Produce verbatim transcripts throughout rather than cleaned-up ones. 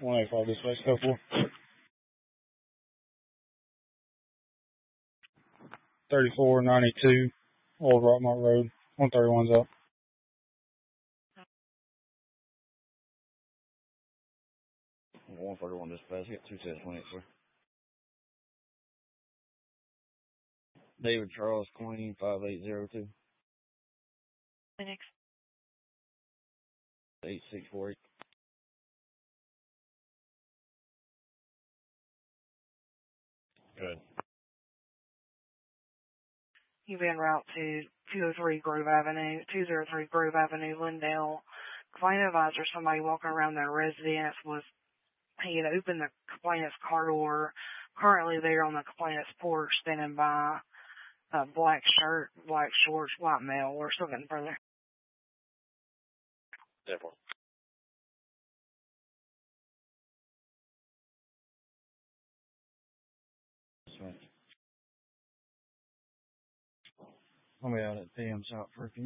one eighty-five dispatch, code four. thirty-four ninety-two, Old Rockmart Road, one thirty-one's up. one thirty-one dispatch, get two sets, one eighty-three. David Charles Queen, five eight zero two. Next. eight six four eight. Good. You've been route to two oh three Grove Avenue, two oh three Grove Avenue, Lindale. Complaint advisor, somebody walking around their residence was, he had opened the complainant's car door. Currently there on the complainant's porch, standing by a black shirt, black shorts, white male. We're still getting further. Definitely. I'll be out at P M shop for a few.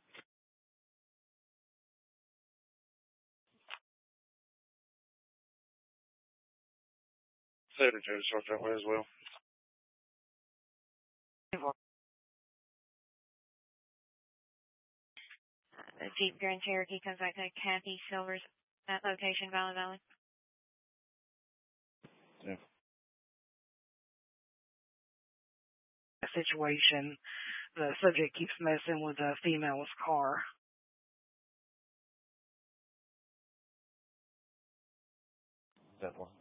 seventy-two to start that way as well. The Jeep Grand Cherokee comes back to Kathy Silver's at location, Valley Valley. Yeah. Situation, the subject keeps messing with the female's car. Definitely.